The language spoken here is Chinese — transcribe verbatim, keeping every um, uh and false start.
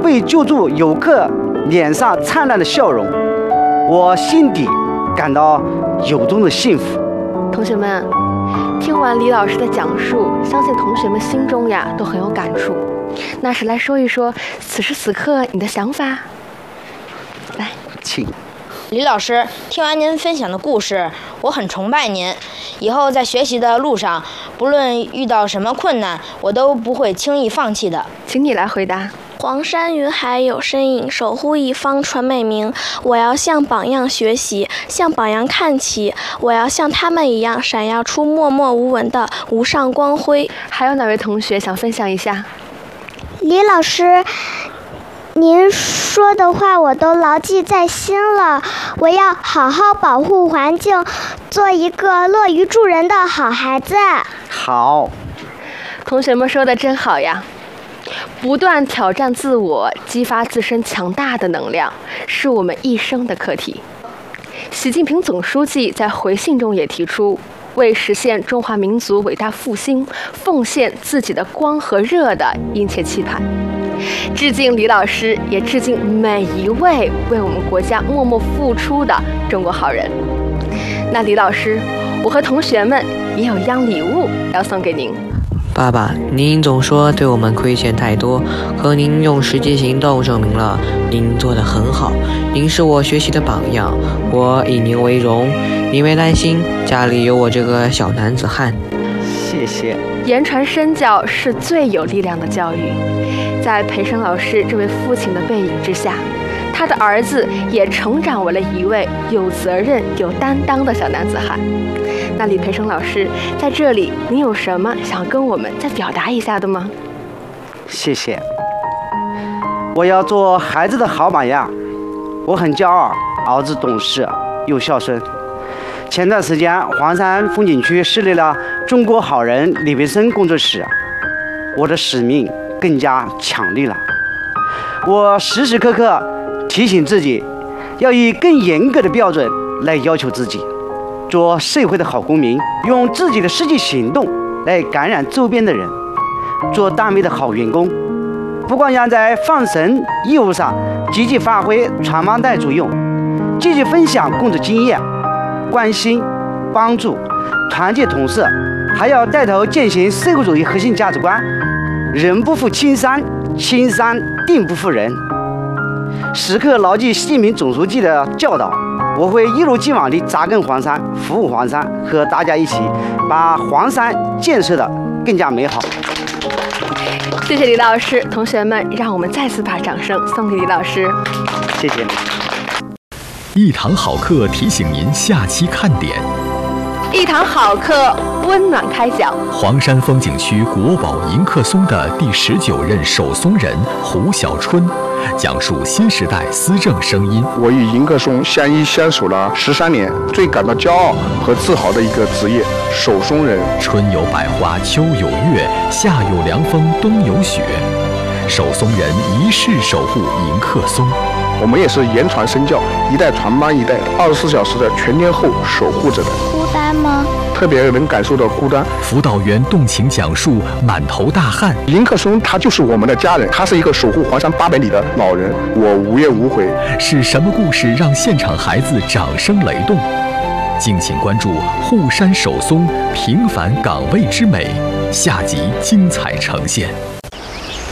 为救助游客脸上灿烂的笑容，我心底感到由衷的幸福。 同学们，听完李老师的讲述，相信同学们心中呀都很有感触。那谁来说一说此时此刻你的想法？来， 请。 李老师，听完您分享的故事，我很崇拜您。以后在学习的路上，不论遇到什么困难，我都不会轻易放弃的。 请你来回答。 黄山云海有身影，守护一方传美名。我要向榜样学习，向榜样看齐。我要像他们一样，闪耀出默默无闻的无上光辉。 还有哪位同学想分享一下？ 李老师，您说的话我都牢记在心了。我要好好保护环境，做一个乐于助人的好孩子。 好， 同学们说的真好呀！不断挑战自我，激发自身强大的能量，是我们一生的课题。习近平总书记在回信中也提出，为实现中华民族伟大复兴，奉献自己的光和热的殷切期盼。致敬李老师，也致敬每一位为我们国家默默付出的中国好人。那李老师，我和同学们也有一样礼物要送给您。 爸爸，您总说对我们亏欠太多，可您用实际行动证明了您做得很好。您是我学习的榜样，我以您为荣。您别担心，家里有我这个小男子汉。 谢谢。 言传身教是最有力量的教育。在培生老师这位父亲的背影之下，他的儿子也成长为了一位有责任、有担当的小男子汉。那李培生老师，在这里您有什么想跟我们再表达一下的吗？ 谢谢。我要做孩子的好榜样。我很骄傲，儿子懂事又孝顺。前段时间，黄山风景区设立了中国好人李培生工作室，我的使命更加强烈了。我时时刻刻提醒自己，要以更严格的标准来要求自己，做社会的好公民，用自己的实际行动来感染周边的人，做单位的好员工。不光要在放神业务上积极发挥传帮带作用，积极分享工作经验，关心、帮助、团结同事，还要带头践行社会主义核心价值观：人不负青山，青山定不负人。时刻牢记习近平总书记的教导，我会一如既往地扎根黄山，服务黄山，和大家一起把黄山建设得更加美好。 谢谢李老师，同学们，让我们再次把掌声送给李老师。 谢谢。 一堂好课提醒您下期看点。 一堂好课温暖开讲。 黄山风景区国宝迎客松的第十九任守松人胡小春，讲述新时代思政声音。 我与迎客松相依相守了十三年，最感到骄傲和自豪的一个职业——守松人。 春有百花，秋有月，夏有凉风，冬有雪。守松人一世守护迎客松。 我们也是言传身教，一代传帮一代，二十四小时的全天候守护着的。 孤单吗？ 特别能感受到孤单。 辅导员动情讲述，满头大汗。 迎客松他就是我们的家人，他是一个守护黄山八百里的老人，我无怨无悔。 是什么故事让现场孩子掌声雷动？敬请关注护山守松，平凡岗位之美，下集精彩呈现。